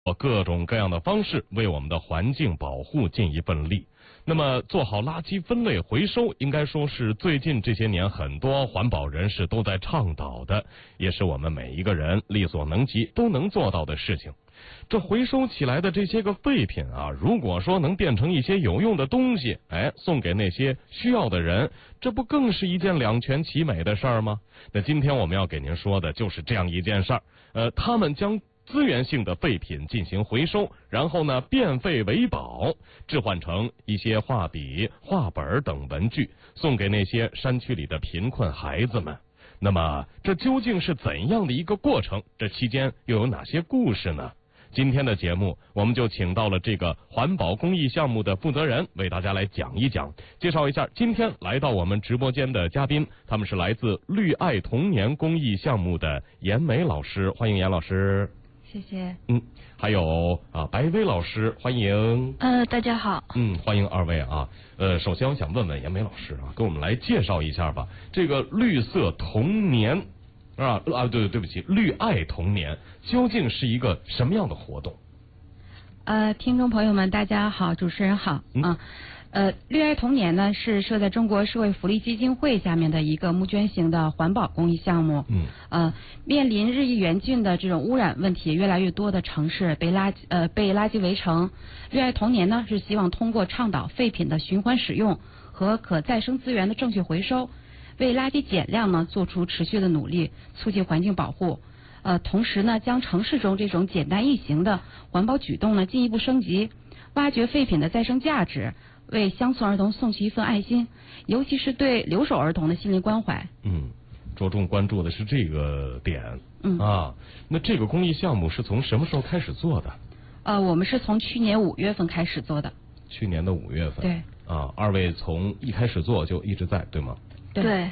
各种各样的方式为我们的环境保护尽一份力。那么做好垃圾分类回收，应该说是最近这些年很多环保人士都在倡导的，也是我们每一个人力所能及都能做到的事情。这回收起来的这些个废品啊，如果说能变成一些有用的东西，送给那些需要的人，这不更是一件两全其美的事儿吗？那今天我们要给您说的就是这样一件事儿。他们将资源性的废品进行回收，然后呢变废为宝，置换成一些画笔、画本等文具，送给那些山区里的贫困孩子们。那么这究竟是怎样的一个过程？这期间又有哪些故事呢？今天的节目我们就请到了这个环保公益项目的负责人，为大家来讲一讲，介绍一下今天来到我们直播间的嘉宾，他们是来自绿爱童年公益项目的严梅老师，欢迎严老师。 谢谢。 还有白薇老师，欢迎。 大家好。 欢迎二位啊。首先我想问问严梅老师啊，给我们来介绍一下吧。这个绿色童年对不起，绿爱童年究竟是一个什么样的活动？ 听众朋友们，大家好，主持人好绿爱童年呢是设在中国社会福利基金会下面的一个募捐型的环保公益项目。面临日益严峻的这种污染问题，越来越多的城市被垃圾围城。绿爱童年呢是希望通过倡导废品的循环使用和可再生资源的正确回收，为垃圾减量呢做出持续的努力，促进环境保护。同时呢，将城市中这种简单易行的环保举动呢进一步升级，挖掘废品的再生价值，为乡村儿童送去一份爱心，尤其是对留守儿童的心灵关怀。 着重关注的是这个点。那这个公益项目是从什么时候开始做的？ 我们是从去年5月份开始做的。 去年的5月份。 对。 二位从一开始做就一直在，对吗？ 对。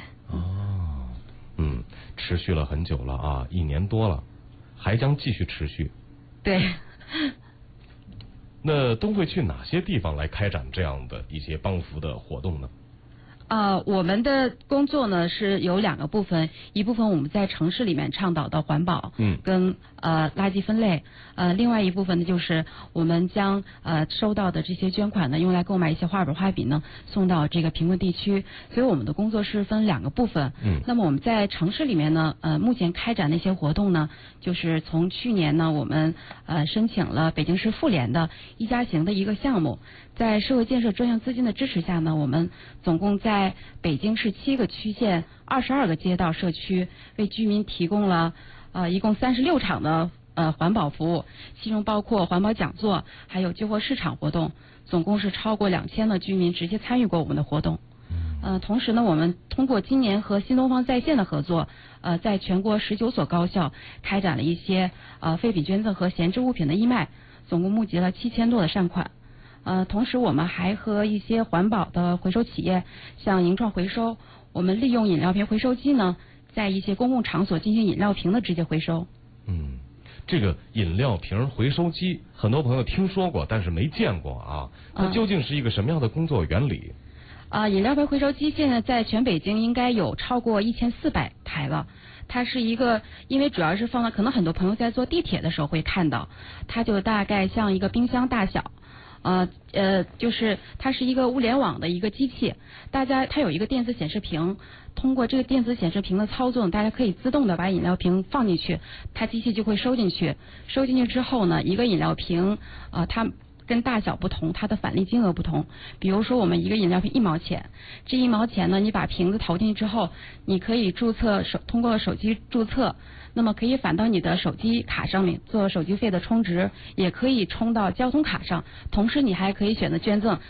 持续了很久了啊，1年多了，还将继续持续。 对。 那都会去哪些地方来开展这样的一些帮扶的活动呢？ 我们的工作呢是有2个部分，一部分我们在城市里面倡导的环保，跟垃圾分类，另外一部分呢就是我们将收到的这些捐款呢用来购买一些画本画笔呢送到这个贫困地区，所以我们的工作是分2个部分。那么我们在城市里面呢，目前开展的一些活动呢，就是从去年呢我们申请了北京市妇联的1家行的一个项目，在社会建设专项资金的支持下呢，我们总共在北京市7个区县22个街道社区为居民提供了一共36场的环保服务，其中包括环保讲座，还有旧货市场活动，总共是超过2000的居民直接参与过我们的活动。同时呢，我们通过今年和新东方在线的合作，在全国19所高校开展了一些废品捐赠和闲置物品的义卖，总共募集了7000多的善款。同时我们还和一些环保的回收企业，像盈创回收，我们利用饮料瓶回收机呢，在一些公共场所进行饮料瓶的直接回收。 这个饮料瓶回收机，很多朋友听说过，但是没见过啊。它究竟是一个什么样的工作原理？ 饮料瓶回收机现在在全北京应该有超过1400台了。它是一个，因为主要是放到，可能很多朋友在坐地铁的时候会看到，它就大概像一个冰箱大小。就是它是一个物联网的一个机器，它有一个电子显示屏，通过这个电子显示屏的操作，大家可以自动的把饮料瓶放进去，它机器就会收进去。收进去之后呢，一个饮料瓶它跟大小不同，它的返利金额不同。比如说我们一个饮料瓶1毛钱，这1毛钱呢，你把瓶子投进去之后，你可以通过手机注册，那么可以返到你的手机卡上面做手机费的充值，也可以充到交通卡上，同时你还可以选择捐赠